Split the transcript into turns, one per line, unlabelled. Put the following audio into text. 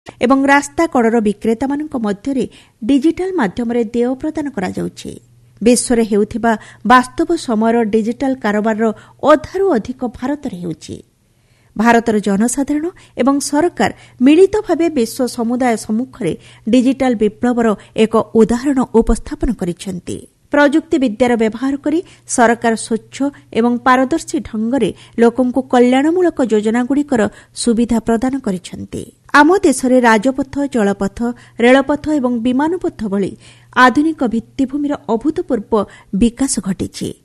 ଏବଂ ରାସ୍ତା କଡ଼ର ବିକ୍ରେତାମାନଙ୍କ ମଧ୍ୟରେ ଡିଜିଟାଲ ମାଧ୍ୟମରେ ଦେୟ ପ୍ରଦାନ କରାଯାଉଛି। ବିଶ୍ୱରେ ହେଉଥିବା ବାସ୍ତବ ସମୟର ଡିଜିଟାଲ କାରବାରର ଅଧାରୁ ଅଧିକ ଭାରତରେ ହେଉଛି। ଭାରତର ଜନସାଧାରଣ ଏବଂ ସରକାର ମିଳିତ ଭାବେ ବିଶ୍ୱ ସମୁଦାୟ ସମ୍ମୁଖରେ ଡିଜିଟାଲ ବିପ୍ଳବର ଏକ ଉଦାହରଣ ଉପସ୍ଥାପନ କରିଛନ୍ତି। ପ୍ରଯୁକ୍ତି ବିଦ୍ୟାର ବ୍ୟବହାର କରି ସରକାର ସ୍ୱଚ୍ଛ ଏବଂ ପାରଦର୍ଶୀ ଢଙ୍ଗରେ ଲୋକଙ୍କୁ କଲ୍ୟାଣମୂଳକ ଯୋଜନାଗୁଡ଼ିକର ସୁବିଧା ପ୍ରଦାନ କରିଛନ୍ତି। ଆମ ଦେଶରେ ରାଜପଥ, ଜଳପଥ, ରେଳପଥ ଏବଂ ବିମାନପଥ ଭଳି ଆଧୁନିକ ଭିତ୍ତିଭୂମିର ଅଭୂତପୂର୍ବ ବିକାଶ ଘଟିଛି।